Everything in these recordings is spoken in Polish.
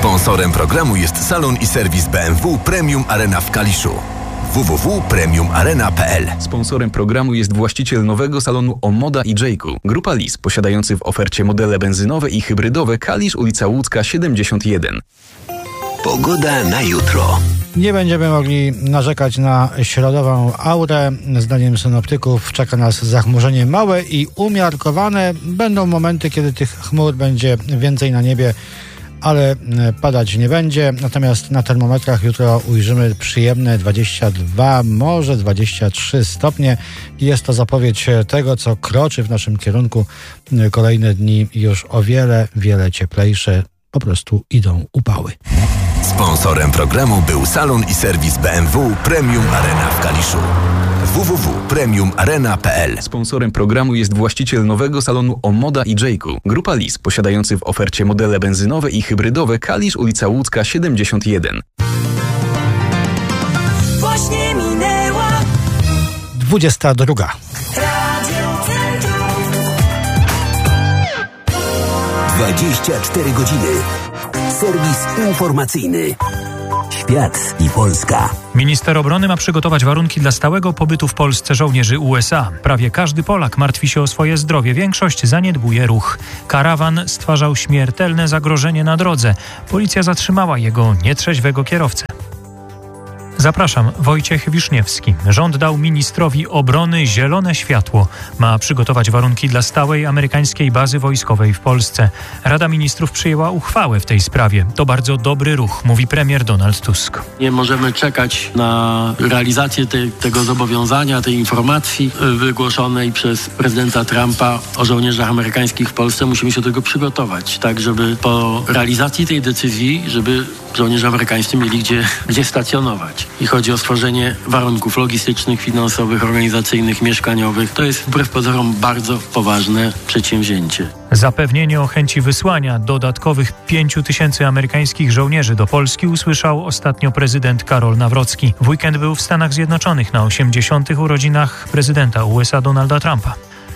Sponsorem programu jest salon i serwis BMW Premium Arena w Kaliszu. www.premiumarena.pl. Sponsorem programu jest właściciel nowego salonu Omoda i Jayku. Grupa Lis, posiadający w ofercie modele benzynowe i hybrydowe. Kalisz, ulica Łódzka 71. Pogoda na jutro. Nie będziemy mogli narzekać na środową aurę. Zdaniem synoptyków czeka nas zachmurzenie małe i umiarkowane. Będą momenty, kiedy tych chmur będzie więcej na niebie, ale padać nie będzie. Natomiast na termometrach jutro ujrzymy przyjemne 22, może 23 stopnie. Jest to zapowiedź tego, co kroczy w naszym kierunku. Kolejne dni już o wiele, wiele cieplejsze. Po prostu idą upały. Sponsorem programu był salon i serwis BMW Premium Arena w Kaliszu. www.premiumarena.pl. Sponsorem programu jest właściciel nowego salonu Omoda i Jayku. Grupa Lis, posiadający w ofercie modele benzynowe i hybrydowe. Kalisz, ulica Łódzka 71. Właśnie minęła 22. 24 godziny. Serwis informacyjny. Świat i Polska. Minister obrony ma przygotować warunki dla stałego pobytu w Polsce żołnierzy USA. Prawie każdy Polak martwi się o swoje zdrowie. Większość zaniedbuje ruch. Karawan stwarzał śmiertelne zagrożenie na drodze. Policja zatrzymała jego nietrzeźwego kierowcę. Zapraszam, Wojciech Wiszniewski. Rząd dał ministrowi obrony zielone światło. Ma przygotować warunki dla stałej amerykańskiej bazy wojskowej w Polsce. Rada Ministrów przyjęła uchwałę w tej sprawie. To bardzo dobry ruch, mówi premier Donald Tusk. Nie możemy czekać na realizację tego zobowiązania, tej informacji wygłoszonej przez prezydenta Trumpa o żołnierzach amerykańskich w Polsce. Musimy się do tego przygotować, tak żeby po realizacji tej decyzji, żeby żołnierze amerykańscy mieli gdzie stacjonować. I chodzi o stworzenie warunków logistycznych, finansowych, organizacyjnych, mieszkaniowych. To jest wbrew pozorom bardzo poważne przedsięwzięcie. Zapewnienie o chęci wysłania dodatkowych 5000 amerykańskich żołnierzy do Polski usłyszał ostatnio prezydent Karol Nawrocki. W weekend był w Stanach Zjednoczonych na 80. urodzinach prezydenta USA Donalda Trumpa.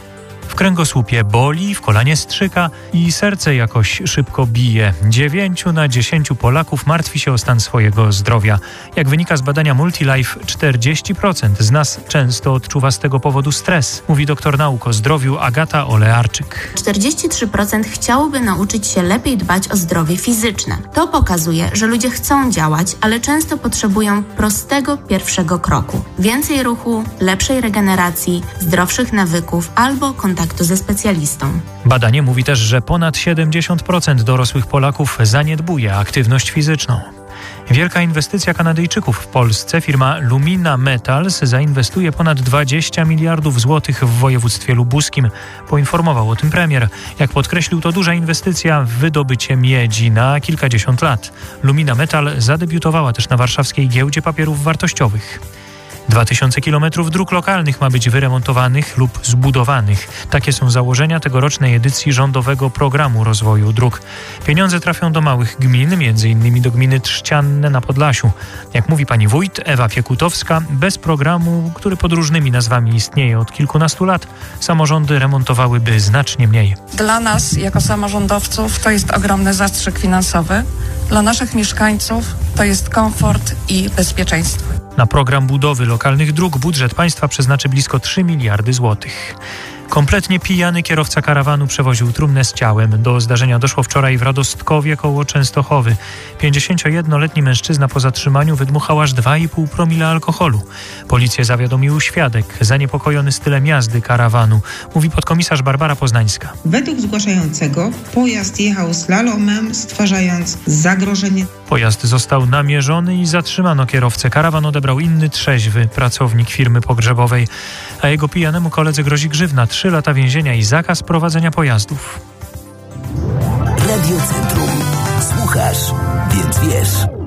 W kręgosłupie boli, w kolanie strzyka i serce jakoś szybko bije. 9 na 10 Polaków martwi się o stan swojego zdrowia. Jak wynika z badania Multilife, 40% z nas często odczuwa z tego powodu stres, mówi doktor nauk o zdrowiu Agata Olearczyk. 43% chciałoby nauczyć się lepiej dbać o zdrowie fizyczne. To pokazuje, że ludzie chcą działać, ale często potrzebują prostego pierwszego kroku. Więcej ruchu, lepszej regeneracji, zdrowszych nawyków albo kontaktu ze specjalistą. Badanie mówi też, że ponad 70% dorosłych Polaków zaniedbuje aktywność fizyczną. Wielka inwestycja Kanadyjczyków w Polsce. Firma Lumina Metals zainwestuje ponad 20 miliardów złotych w województwie lubuskim. Poinformował o tym premier. Jak podkreślił, to duża inwestycja w wydobycie miedzi na kilkadziesiąt lat. Lumina Metal zadebiutowała też na warszawskiej giełdzie papierów wartościowych. 2000 kilometrów dróg lokalnych ma być wyremontowanych lub zbudowanych. Takie są założenia tegorocznej edycji rządowego programu rozwoju dróg. Pieniądze trafią do małych gmin, m.in. do gminy Trzcianne na Podlasiu. Jak mówi pani wójt Ewa Piekutowska, bez programu, który pod różnymi nazwami istnieje od kilkunastu lat, samorządy remontowałyby znacznie mniej. Dla nas, jako samorządowców, to jest ogromny zastrzyk finansowy. Dla naszych mieszkańców to jest komfort i bezpieczeństwo. Na program budowy lokalnych dróg budżet państwa przeznaczy blisko 3 miliardy złotych. Kompletnie pijany kierowca karawanu przewoził trumnę z ciałem. Do zdarzenia doszło wczoraj w Radostkowie koło Częstochowy. 51-letni mężczyzna po zatrzymaniu wydmuchał aż 2,5 promila alkoholu. Policję zawiadomił świadek zaniepokojony stylem jazdy karawanu, mówi podkomisarz Barbara Poznańska. Według zgłaszającego pojazd jechał slalomem, stwarzając zagrożenie. Pojazd został namierzony i zatrzymano kierowcę. Karawan odebrał inny trzeźwy pracownik firmy pogrzebowej, a jego pijanemu koledze grozi grzywna, 3 lata więzienia i zakaz prowadzenia pojazdów. Radio Centrum. Słuchasz, więc wiesz.